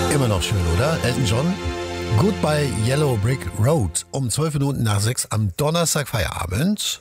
Immer noch schön, oder? Elton John. Goodbye Yellow Brick Road. Um 12 Minuten nach 6 am Donnerstag Feierabend.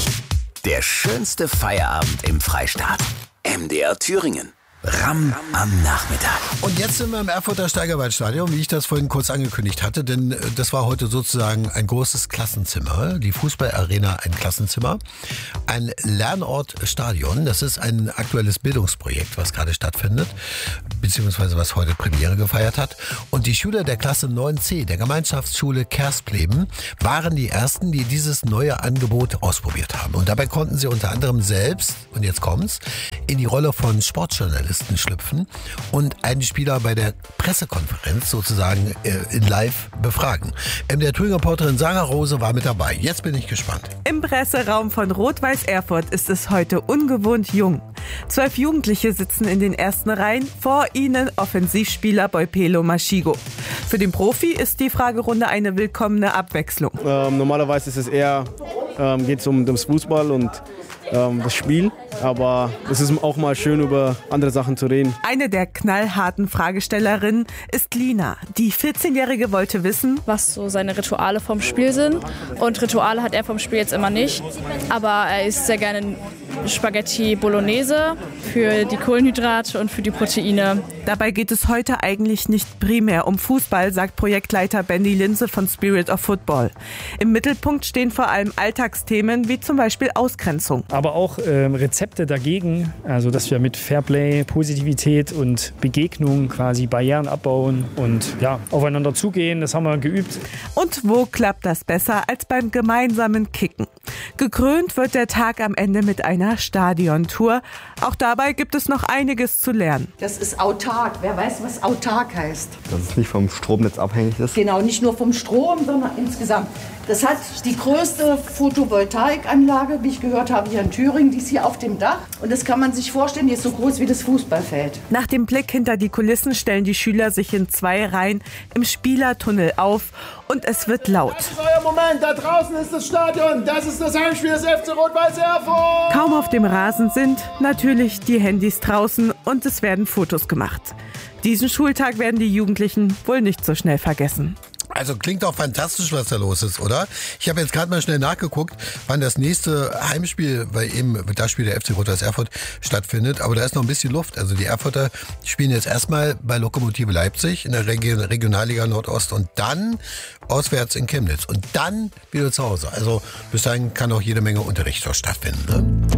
Der schönste Feierabend im Freistaat. MDR Thüringen. Ramm am Nachmittag. Und jetzt sind wir im Erfurter Steigerwaldstadion, wie ich das vorhin kurz angekündigt hatte, denn das war heute sozusagen ein großes Klassenzimmer, die Fußballarena ein Klassenzimmer, ein Lernortstadion, das ist ein aktuelles Bildungsprojekt, was gerade stattfindet, beziehungsweise was heute Premiere gefeiert hat. Und die Schüler der Klasse 9c der Gemeinschaftsschule Kerspleben waren die ersten, die dieses neue Angebot ausprobiert haben. Und dabei konnten sie unter anderem selbst, und jetzt kommt's, in die Rolle von Sportjournalisten schlüpfen und einen Spieler bei der Pressekonferenz sozusagen in live befragen. Der Thüringen-Reporterin Sarah Rose war mit dabei. Jetzt bin ich gespannt. Im Presseraum von Rot-Weiß Erfurt ist es heute ungewohnt jung. 12 Jugendliche sitzen in den ersten Reihen, vor ihnen Offensivspieler Boipelo Maschigo. Für den Profi ist die Fragerunde eine willkommene Abwechslung. Normalerweise ist es eher, geht es um das Fußball und das Spiel, aber es ist auch mal schön, über andere Sachen zu reden. Eine der knallharten Fragestellerinnen ist Lina. Die 14-Jährige wollte wissen, was so seine Rituale vom Spiel sind. Und Rituale hat er vom Spiel jetzt immer nicht, aber er isst sehr gerne Spaghetti Bolognese für die Kohlenhydrate und für die Proteine. Dabei geht es heute eigentlich nicht primär um Fußball, sagt Projektleiter Benny Linse von Spirit of Football. Im Mittelpunkt stehen vor allem Alltagsthemen wie zum Beispiel Ausgrenzung. Aber auch Rezepte dagegen, also dass wir mit Fairplay, Positivität und Begegnung quasi Barrieren abbauen und ja, aufeinander zugehen, das haben wir geübt. Und wo klappt das besser als beim gemeinsamen Kicken? Gekrönt wird der Tag am Ende mit einer Stadiontour. Auch dabei gibt es noch einiges zu lernen. Das ist autark. Wer weiß, was autark heißt? Dass es nicht vom Stromnetz abhängig ist. Genau, nicht nur vom Strom, sondern insgesamt. Das hat die größte Photovoltaikanlage, wie ich gehört habe, hier in Thüringen. Die ist hier auf dem Dach. Und das kann man sich vorstellen, die ist so groß wie das Fußballfeld. Nach dem Blick hinter die Kulissen stellen die Schüler sich in 2 Reihen im Spielertunnel auf und es wird laut. Das ist euer Moment, da draußen ist das Stadion, das ist das Heimspiel des FC Rot-Weiß Erfurt. Kaum auf dem Rasen sind natürlich die Handys draußen und es werden Fotos gemacht. Diesen Schultag werden die Jugendlichen wohl nicht so schnell vergessen. Also klingt auch fantastisch, was da los ist, oder? Ich habe jetzt gerade mal schnell nachgeguckt, wann das nächste Heimspiel, weil eben das Spiel der FC Rot-Weiß Erfurt stattfindet, aber da ist noch ein bisschen Luft. Also die Erfurter spielen jetzt erstmal bei Lokomotive Leipzig in der Regionalliga Nordost und dann auswärts in Chemnitz und dann wieder zu Hause. Also bis dahin kann auch jede Menge Unterricht stattfinden, ne?